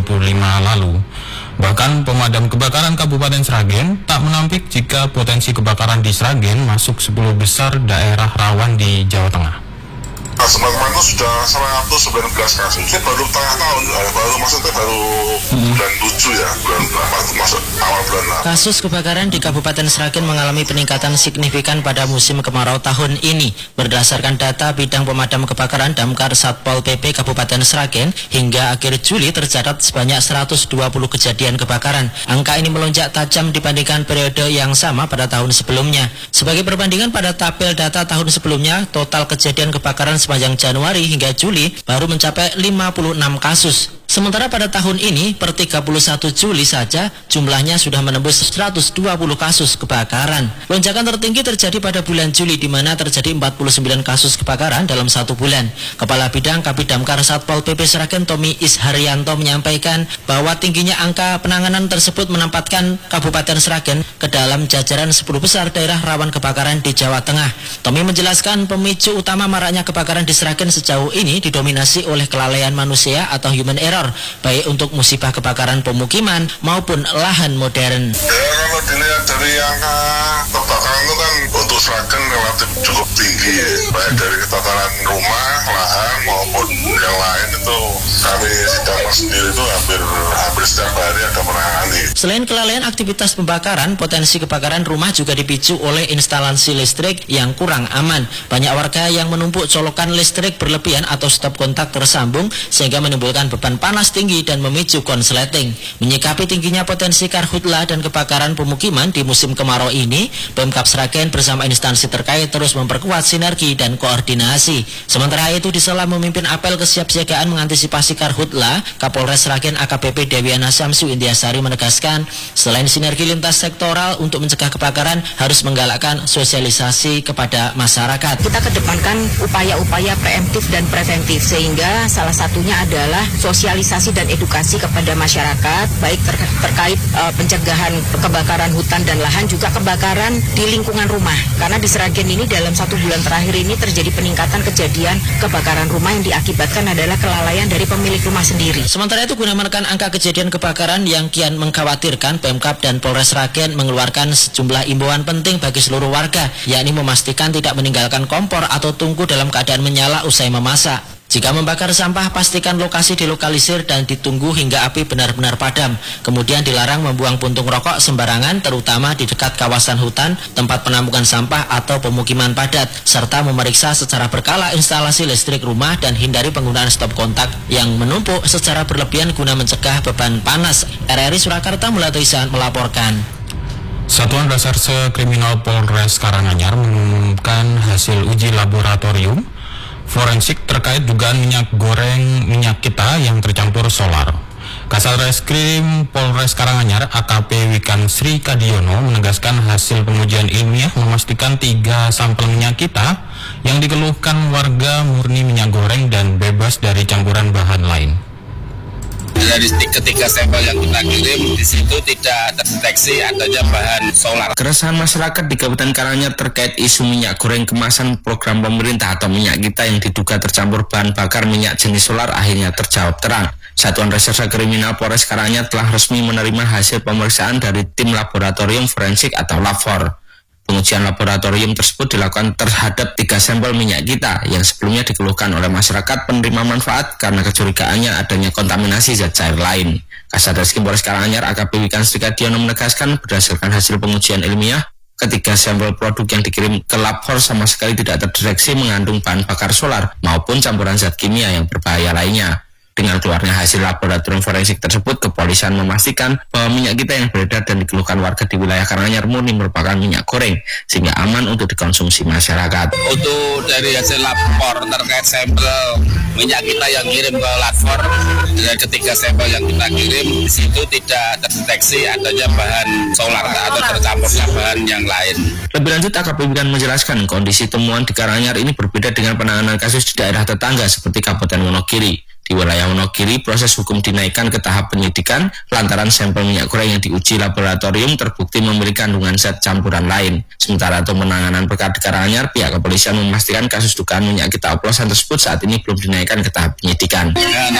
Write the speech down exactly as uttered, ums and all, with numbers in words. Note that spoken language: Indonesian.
dua puluh lima lalu. Bahkan pemadam kebakaran Kabupaten Sragen tak menampik jika potensi kebakaran di Sragen masuk sepuluh besar daerah rawan di Jawa Tengah. Kemarin itu sudah seratus sembilan belas kasus. Ini baru tengah tahun, baru maksudnya baru bulan tujuh ya, bulan berapa itu masuk awal bulan enam. Kasus kebakaran di Kabupaten Sragen mengalami peningkatan signifikan pada musim kemarau tahun ini. Berdasarkan data Bidang Pemadam Kebakaran Damkar Satpol P P Kabupaten Sragen, hingga akhir Juli tercatat sebanyak seratus dua puluh kejadian kebakaran. Angka ini melonjak tajam dibandingkan periode yang sama pada tahun sebelumnya. Sebagai perbandingan, pada tabel data tahun sebelumnya, total kejadian kebakaran sepanjang Januari hingga Juli baru mencapai lima puluh enam kasus. Sementara pada tahun ini, per tiga puluh satu Juli saja, jumlahnya sudah menembus seratus dua puluh kasus kebakaran. Lonjakan tertinggi terjadi pada bulan Juli, di mana terjadi empat puluh sembilan kasus kebakaran dalam satu bulan. Kepala Bidang Kabidamkar Satpol P P Sragen Tommy Isharyanto menyampaikan bahwa tingginya angka penanganan tersebut menempatkan Kabupaten Sragen ke dalam jajaran sepuluh besar daerah rawan kebakaran di Jawa Tengah. Tommy menjelaskan pemicu utama maraknya kebakaran di Sragen sejauh ini didominasi oleh kelalaian manusia atau human error, baik untuk musibah kebakaran pemukiman maupun lahan modern. Ya, kalau dilihat dari angka kebakaran itu kan untuk Sragen relatif cukup tinggi ya. Baik dari ketataran rumah, lahan maupun yang lain itu kami sidang sendiri itu hampir hampir setiap hari ada menangani. Selain kelalaian aktivitas pembakaran, potensi kebakaran rumah juga dipicu oleh instalasi listrik yang kurang aman. Banyak warga yang menumpuk colokan listrik berlebihan atau stop kontak tersambung sehingga menimbulkan beban panas tinggi dan memicu konsleting. Menyikapi tingginya potensi karhutla dan kebakaran pemukiman di musim kemarau ini, Pemkab Sragen bersama instansi terkait terus memperkuat sinergi dan koordinasi. Sementara itu, di sela memimpin apel kesiapsiagaan mengantisipasi karhutla, Kapolres Sragen A K B P Dewiana Syamsu Indiasari menegaskan, selain sinergi lintas sektoral untuk mencegah kebakaran, harus menggalakkan sosialisasi kepada masyarakat. Kita kedepankan upaya-upaya preemptif dan preventif, sehingga salah satunya adalah sosialisasi dan edukasi kepada masyarakat, baik ter terkait uh, pencegahan kebakaran hutan dan lahan, juga kebakaran di lingkungan rumah. Karena di Sragen ini dalam satu bulan terakhir ini terjadi peningkatan kejadian kebakaran rumah yang diakibatkan adalah kelalaian dari pemilik rumah sendiri. Sementara itu, guna menekan angka kejadian kebakaran yang kian mengkhawatirkan, Pemkab dan Polres Sragen mengeluarkan sejumlah imbauan penting bagi seluruh warga, yakni memastikan tidak meninggalkan kompor atau tungku dalam keadaan menyala usai memasak. Jika membakar sampah, pastikan lokasi dilokalisir dan ditunggu hingga api benar-benar padam. Kemudian dilarang membuang puntung rokok sembarangan, terutama di dekat kawasan hutan, tempat penampungan sampah atau pemukiman padat, serta memeriksa secara berkala instalasi listrik rumah dan hindari penggunaan stop kontak yang menumpuk secara berlebihan guna mencegah beban panas. R R I Surakarta Mulatu Isan melaporkan. Satuan Reserse Kriminal Polres Karanganyar mengumumkan hasil uji laboratorium forensik terkait dugaan minyak goreng minyak kita yang tercampur solar. Kasat Reskrim Polres Karanganyar A K P Wikan Sri Kadiono menegaskan hasil pengujian ilmiah memastikan tiga sampel minyak kita yang dikeluhkan warga murni minyak goreng dan bebas dari campuran bahan lain. Dari ketiga sampel yang kita kirim, di situ tidak terdeteksi adanya bahan solar. Keresahan masyarakat di Kabupaten Karanganyar terkait isu minyak goreng kemasan program pemerintah atau minyak kita yang diduga tercampur bahan bakar minyak jenis solar akhirnya terjawab terang. Satuan Reserse Kriminal Polres Karanganyar telah resmi menerima hasil pemeriksaan dari tim laboratorium forensik atau LAFOR. Pengujian laboratorium tersebut dilakukan terhadap tiga sampel minyak kita yang sebelumnya dikeluhkan oleh masyarakat penerima manfaat karena kecurigaannya adanya kontaminasi zat cair lain. Kasat Reskrim Polres Karanganyar A K P Wikan Sri Kadiono menegaskan berdasarkan hasil pengujian ilmiah, ketiga sampel produk yang dikirim ke LAFOR sama sekali tidak terdeteksi mengandung bahan bakar solar maupun campuran zat kimia yang berbahaya lainnya. Dengan keluarnya hasil laboratorium forensik tersebut, kepolisian memastikan bahwa minyak kita yang beredar dan dikeluhkan warga di wilayah Karanganyar murni merupakan minyak goreng, sehingga aman untuk dikonsumsi masyarakat. Untuk dari hasil lapor terkait sampel minyak kita yang kirim ke LAFOR, dari ketiga sampel yang kita kirim, di situ tidak terdeteksi adanya bahan solar atau tercampurnya bahan yang lain. Lebih lanjut, A K P Wikan menjelaskan kondisi temuan di Karanganyar ini berbeda dengan penanganan kasus di daerah tetangga seperti Kabupaten Wonogiri. Di wilayah Wonogiri, proses hukum dinaikkan ke tahap penyidikan lantaran sampel minyak goreng yang diuji laboratorium terbukti memiliki kandungan zat campuran lain. Sementara untuk penanganan perkara di Karanganyar, pihak kepolisian memastikan kasus dugaan minyak kita oplosan tersebut saat ini belum dinaikkan ke tahap penyidikan. Dan